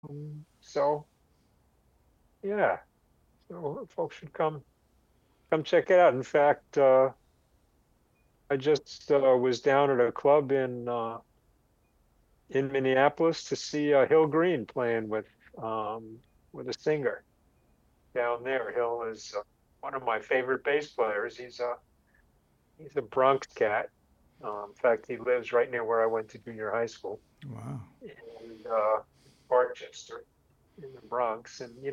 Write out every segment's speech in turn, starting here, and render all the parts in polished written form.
So yeah, so folks should come check it out. In fact, I just was down at a club in Minneapolis to see Hill Green playing with a singer down there. Hill is one of my favorite bass players. He's a Bronx cat. In fact, he lives right near where I went to junior high school Wow. in Barchester in the Bronx. And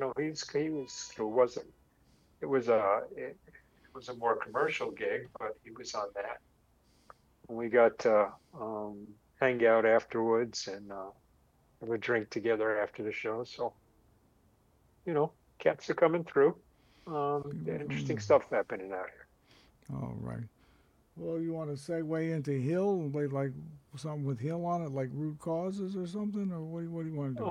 it was a it, it was a more commercial gig, but he was on that. We got to hang out afterwards and have a drink together after the show. So, cats are coming through. People Interesting coming. stuff happening out All right. Well, you want to segue into Hill, like something with Hill on it, like root causes or something, or what do you want to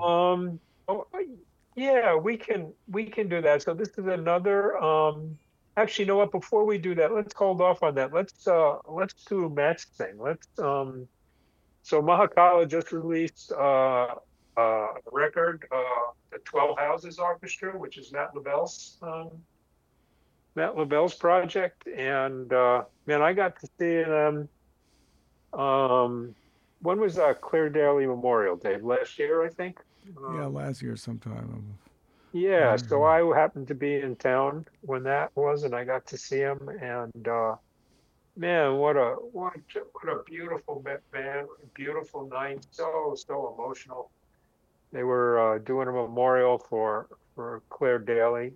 here. do? Yeah, we can do that. So this is another. Actually, you know what? Before we do that, let's hold off on that. Let's do Matt's thing. So Mahakala just released a record, the 12 Houses Orchestra, which is Matt LaBelle's project, and man, I got to see them. Um, when was Claire Daly Memorial Day? Last year, I think. Yeah, Um, last year sometime. yeah, Uh, so I happened to be in town when that was, and I got to see him. And man, what a beautiful band, what a beautiful night. So emotional. They were doing a memorial for Claire Daly.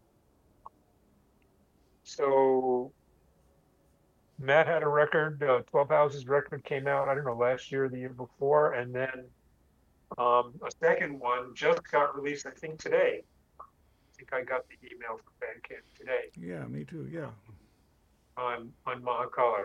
So Matt had a record, 12 Houses record came out, I don't know, last year or the year before. And then a second one just got released, I think today. I think I got the email from Bandcamp today yeah, me too. Yeah. on Mahacolor.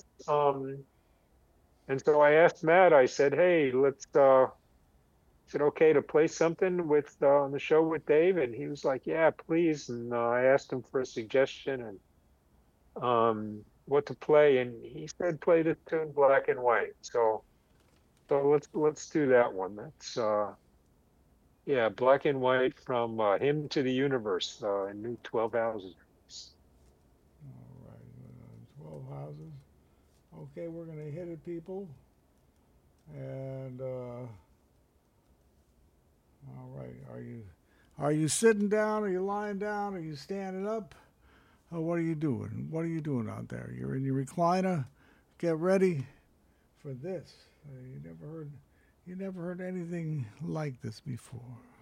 And so I asked Matt, I said, hey, is it okay to play something with on the show with Dave? And he was like, yeah, please. And I asked him for a suggestion and what to play, and he said play the tune Black and White. So let's do that one. That's yeah, Black and White from Hymn to the Universe, a new 12 Houses release. All right. 12 houses. Okay, we're going to hit it, people. And, all right. Are you sitting down? Are you lying down? Are you standing up? What are you doing? What are you doing out there? You're in your recliner. Get ready for this. You never heard anything like this before.